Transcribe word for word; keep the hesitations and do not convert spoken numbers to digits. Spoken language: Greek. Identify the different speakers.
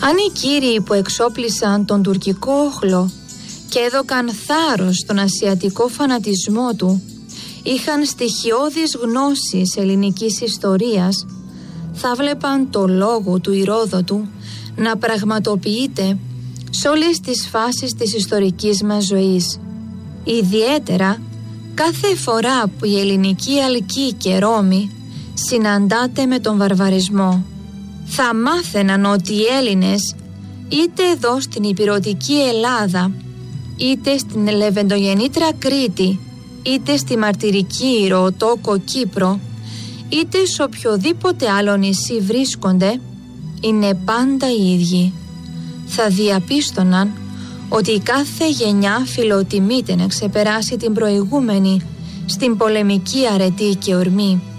Speaker 1: Αν οι κύριοι που εξόπλισαν τον τουρκικό όχλο και έδωκαν θάρρος στον ασιατικό φανατισμό του είχαν στοιχειώδεις γνώσεις ελληνικής ιστορίας, θα βλέπαν το λόγο του Ηρόδοτου να πραγματοποιείται σε όλες τις φάσεις της ιστορικής μας ζωής. Ιδιαίτερα κάθε φορά που η ελληνική Αλκή και Ρώμη συναντάται με τον βαρβαρισμό. Θα μάθαιναν ότι οι Έλληνες, είτε εδώ στην υπηρωτική Ελλάδα, είτε στην Λεβεντογεννήτρα Κρήτη, είτε στη μαρτυρική Ηρωοτόκο Κύπρο, είτε σε οποιοδήποτε άλλο νησί βρίσκονται, είναι πάντα οι ίδιοι. Θα διαπίστωναν ότι η κάθε γενιά φιλοτιμείται να ξεπεράσει την προηγούμενη στην πολεμική αρετή και ορμή.